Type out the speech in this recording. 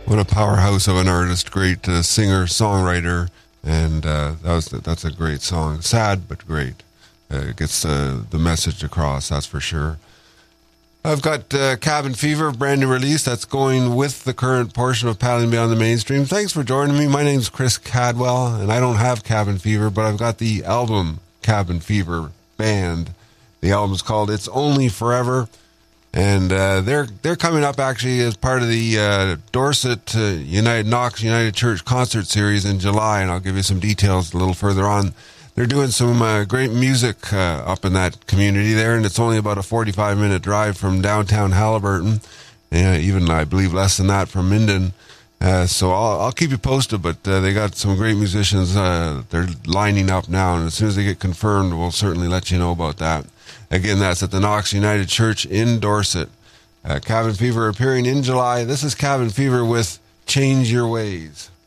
What a powerhouse of an artist, great singer, songwriter, and that's a great song. Sad, but great. It gets the message across, that's for sure. I've got Cabin Fever, brand new release that's going with the current portion of Paddling Beyond the Mainstream. Thanks for joining me. My name's Chris Cadwell, and I don't have Cabin Fever, but I've got the album Cabin Fever Band. The album's called It's Only Forever, and they're coming up actually as part of the Dorset Knox United Church concert series in July, and I'll give you some details a little further on. They're doing some great music up in that community there, and it's only about a 45-minute drive from downtown Haliburton, even I believe less than that from Minden. So I'll keep you posted, but they got some great musicians. They're lining up now, and as soon as they get confirmed, we'll certainly let you know about that. Again, that's at the Knox United Church in Dorset. Cabin Fever appearing in July. This is Cabin Fever with Change Your Ways.